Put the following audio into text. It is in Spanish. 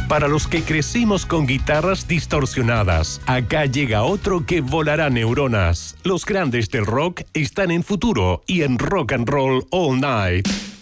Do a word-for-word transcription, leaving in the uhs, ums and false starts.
Para los que crecimos con guitarras distorsionadas, acá llega otro que volará neuronas. Los grandes del rock están en Futuro y en Rock and Roll All Night.